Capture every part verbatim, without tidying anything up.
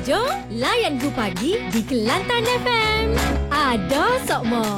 Jom layan Go Pagi di Kelantan F M. Ada Sokmo.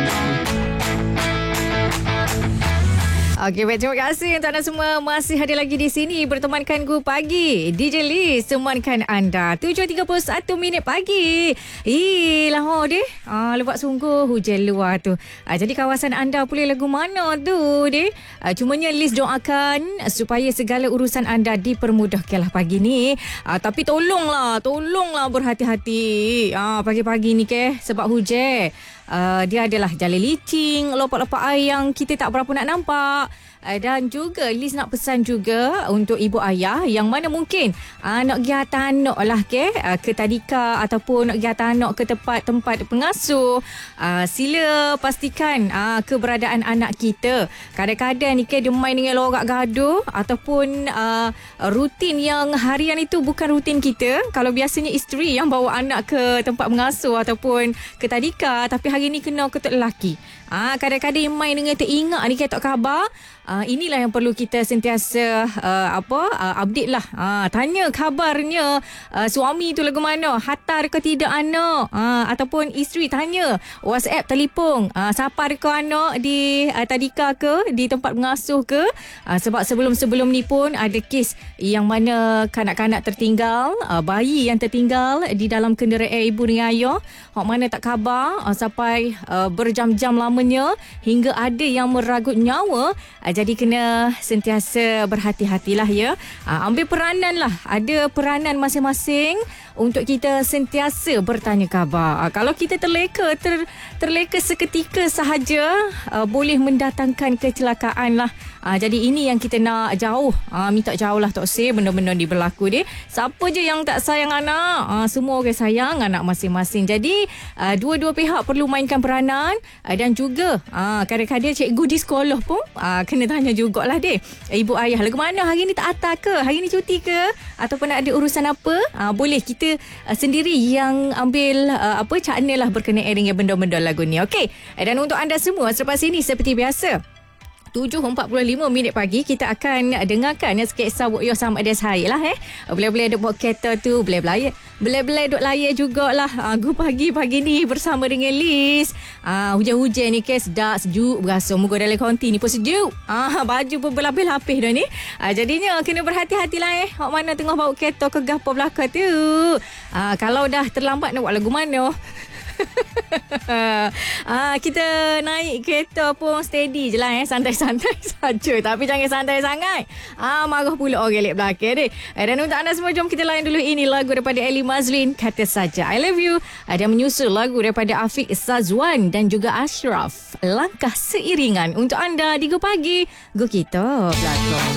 Okey, baik, terima kasih untuk anda semua masih hadir lagi di sini bertemankan Go Pagi. D J Liz temankan anda tujuh tiga puluh satu minit pagi. Ih, lama deh. Ah, lebat sungguh hujan luar tu. Ah, jadi kawasan anda boleh lagu mana tu deh? Ah, cumanya Liz doakan supaya segala urusan anda dipermudahkanlah pagi ni. Ah, tapi tolonglah, tolonglah berhati-hati. Ah, pagi-pagi ni ke sebab hujan. Uh, dia adalah jalan licin, lopak-lopak air yang kita tak berapa nak nampak. Uh, dan juga Liz nak pesan juga untuk ibu ayah yang mana mungkin uh, nak pergi hantar anak lah ke, uh, ke tadika ataupun nak pergi hantar anak ke tempat-tempat pengasuh. Uh, sila pastikan uh, keberadaan anak kita. Kadang-kadang ni ke dia main dengan lorak gaduh ataupun uh, rutin yang harian itu bukan rutin kita. Kalau biasanya isteri yang bawa anak ke tempat pengasuh ataupun ke tadika, tapi hari ni kena ketuk lelaki. Ah, kadang-kadang main dengan teringat ni ketok khabar. Ah, inilah yang perlu kita sentiasa uh, apa uh, update lah. Ah, tanya khabarnya uh, suami tu lagu mana, hantar ke tidak anak, ah, ataupun isteri tanya WhatsApp, telefon, ah, siapa ke anak di uh, tadika ke, di tempat pengasuh ke. Ah, sebab sebelum-sebelum ni pun ada kes yang mana kanak-kanak tertinggal, uh, bayi yang tertinggal di dalam kenderaan ibu dengan ayah, hok mana tak khabar uh, sampai uh, berjam-jam lamanya hingga ada yang meragut nyawa. Uh, jadi kena sentiasa berhati-hatilah ya. Uh, ambil peranan lah. Ada peranan masing-masing untuk kita sentiasa bertanya khabar. Uh, kalau kita terleka, ter, terleka seketika sahaja, uh, boleh mendatangkan kecelakaan lah. Uh, jadi ini yang kita nak jauh. Uh, minta jauh lah tak say benda-benda ni berlaku deh. Siapa je yang tak sayang anak? Uh, semua orang sayang anak masing-masing. Jadi uh, dua-dua pihak perlu mainkan peranan. Uh, dan juga uh, kadang-kadang cikgu di sekolah pun uh, kena tanya jugalah deh. Ibu ayah lagu mana hari ni tak atas ke? Hari ni cuti ke? Ataupun ada urusan apa? Uh, boleh kita uh, sendiri yang ambil uh, apa channel lah berkenaan dengan benda-benda lagu ni. Okey. Dan untuk anda semua selepas ini seperti biasa tujuh empat puluh lima minit pagi kita akan dengarkan ya, sketsa Wok Yo sama ada saya lah eh. Boleh-boleh duk bawa kereta tu, boleh-boleh boleh-boleh duk layar jugalah. Ah, Go Pagi pagi ni bersama dengan Liz. Ah, hujan-hujan ni ke sedap, sejuk berasa. Moga dalam konti ni pun sejuk. Ah, baju pun berlapis-lapis dah ni. Ah, jadinya kena berhati-hatilah eh. Hok mana tengah bawa kereta ke gapo belakang tu. Ah, kalau dah terlambat nak buat lagu mana? ah, kita naik kereta pun steady je lah eh. Santai-santai saja. Tapi jangan santai sangat. Ah, marah pula orang lek belakang deh. Dan untuk anda semua, jom kita layan dulu ini lagu daripada Ellie Mazlin, Kata Saja I Love You. Ada menyusul lagu daripada Afiq Sazwan dan juga Ashraf, Langkah Seiringan. Untuk anda di Go Pagi, Go Kita belakang.